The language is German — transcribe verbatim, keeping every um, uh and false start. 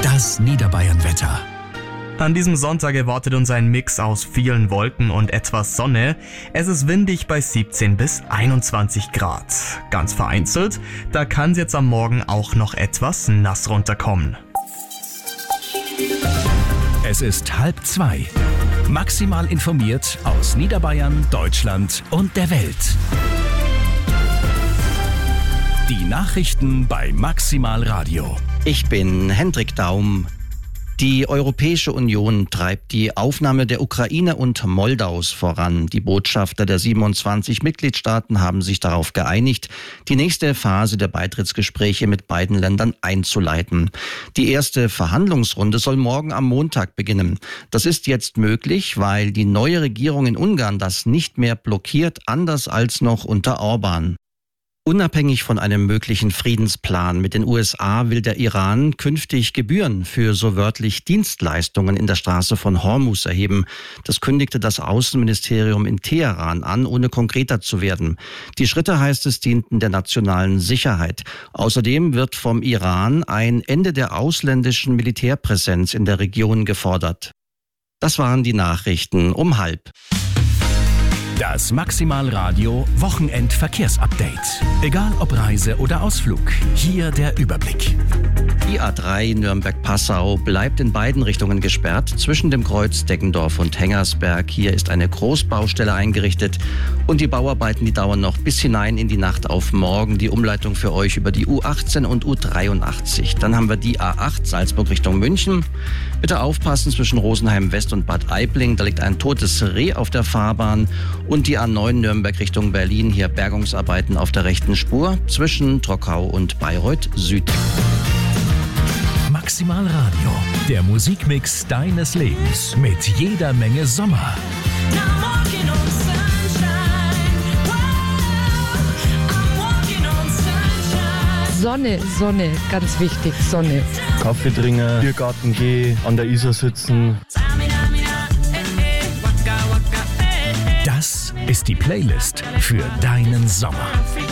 Das Niederbayern-Wetter. An diesem Sonntag erwartet uns ein Mix aus vielen Wolken und etwas Sonne. Es ist windig bei siebzehn bis einundzwanzig Grad. Ganz vereinzelt, da kann es jetzt am Morgen auch noch etwas nass runterkommen. Es ist halb zwei. Maximal informiert aus Niederbayern, Deutschland und der Welt. Die Nachrichten bei Maximal Radio. Ich bin Hendrik Daum. Die Europäische Union treibt die Aufnahme der Ukraine und Moldaus voran. Die Botschafter der siebenundzwanzig Mitgliedstaaten haben sich darauf geeinigt, die nächste Phase der Beitrittsgespräche mit beiden Ländern einzuleiten. Die erste Verhandlungsrunde soll morgen am Montag beginnen. Das ist jetzt möglich, weil die neue Regierung in Ungarn das nicht mehr blockiert, anders als noch unter Orban. Unabhängig von einem möglichen Friedensplan mit den U S A will der Iran künftig Gebühren für so wörtlich Dienstleistungen in der Straße von Hormuz erheben. Das kündigte das Außenministerium in Teheran an, ohne konkreter zu werden. Die Schritte, heißt es, dienten der nationalen Sicherheit. Außerdem wird vom Iran ein Ende der ausländischen Militärpräsenz in der Region gefordert. Das waren die Nachrichten um halb. Das Maximal Radio Wochenendverkehrsupdate. Egal ob Reise oder Ausflug, hier der Überblick. Die A drei Nürnberg-Passau bleibt in beiden Richtungen gesperrt, zwischen dem Kreuz Deggendorf und Hengersberg. Hier ist eine Großbaustelle eingerichtet und die Bauarbeiten, die dauern noch bis hinein in die Nacht auf morgen. Die Umleitung für euch über die U achtzehn und U dreiundachtzig. Dann haben wir die A acht Salzburg Richtung München. Bitte aufpassen zwischen Rosenheim West und Bad Aibling. Da liegt ein totes Reh auf der Fahrbahn. Und die A neun Nürnberg Richtung Berlin. Hier Bergungsarbeiten auf der rechten Spur zwischen Trockau und Bayreuth Süd. Maximal Radio, der Musikmix deines Lebens mit jeder Menge Sommer. Sonne, Sonne, ganz wichtig, Sonne. Kaffee trinken, Biergarten gehen, an der Isar sitzen. Das ist die Playlist für deinen Sommer.